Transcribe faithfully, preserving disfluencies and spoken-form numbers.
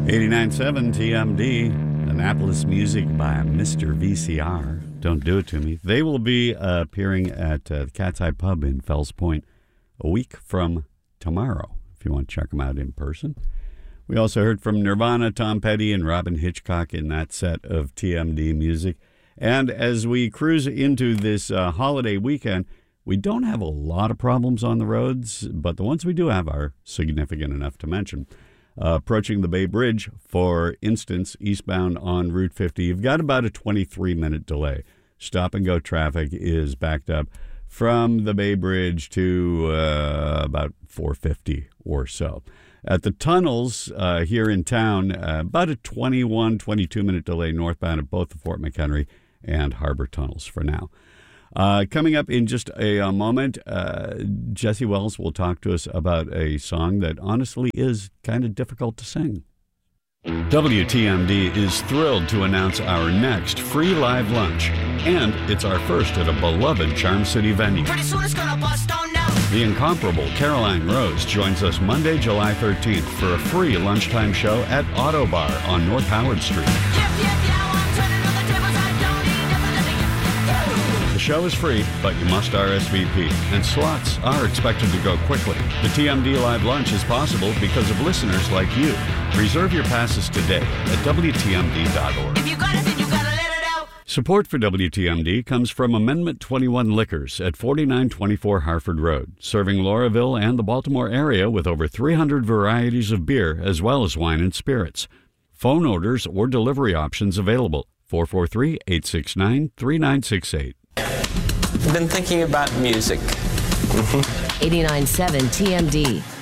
eighty-nine point seven T M D, Annapolis music by Mister V C R. Don't Do It To Me. They will be uh, appearing at uh, the Cat's Eye Pub in Fells Point a week from tomorrow, if you want to check them out in person. We also heard from Nirvana, Tom Petty, and Robin Hitchcock in that set of T M D music. And as we cruise into this uh, holiday weekend, we don't have a lot of problems on the roads, but the ones we do have are significant enough to mention. Uh, approaching the Bay Bridge, for instance, eastbound on Route fifty, you've got about a twenty-three minute delay. Stop-and-go traffic is backed up from the Bay Bridge to uh, about four fifty or so. At the tunnels uh, here in town, uh, about a twenty-one, twenty-two minute delay northbound at both the Fort McHenry and Harbor tunnels for now. Uh, coming up in just a, a moment, uh, Jesse Wells will talk to us about a song that honestly is kind of difficult to sing. W T M D is thrilled to announce our next free live lunch, and it's our first at a beloved Charm City venue. Pretty soon it's gonna bust on now. The incomparable Caroline Rose joins us Monday, July thirteenth for a free lunchtime show at Auto Bar on North Howard Street. Yep, yep, yeah, I'm turning on the tables. I don't need nothing. The show is free, but you must R S V P, and slots are expected to go quickly. The T M D Live Lunch is possible because of listeners like you. Reserve your passes today at W T M D dot org. If you got it, then you gotta let it out. Support for W T M D comes from Amendment twenty-one Liquors at forty-nine twenty-four Harford Road, serving Lauraville and the Baltimore area with over three hundred varieties of beer as well as wine and spirits. Phone orders or delivery options available. four four three, eight six nine, three nine six eight. I've been thinking about music. eighty-nine point seven T M D.